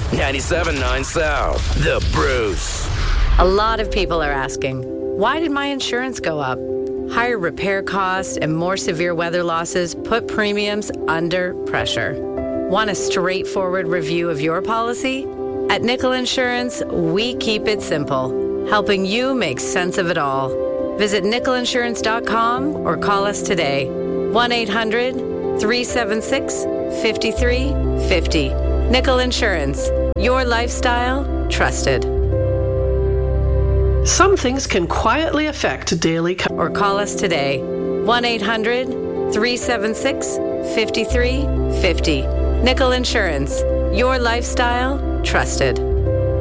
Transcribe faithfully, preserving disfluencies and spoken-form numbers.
ninety-seven point nine South, The Bruce. A lot of people are asking, why did my insurance go up? Higher repair costs and more severe weather losses put premiums under pressure. Want a straightforward review of your policy? At Nickel Insurance, we keep it simple, helping you make sense of it all. Visit nickel insurance dot com or call us today. one eight hundred three seven six five three five zero. Nickel Insurance, your lifestyle trusted. Some things can quietly affect daily... Co- or call us today. one eight hundred three seven six five three five zero. Nickel Insurance, your lifestyle trusted.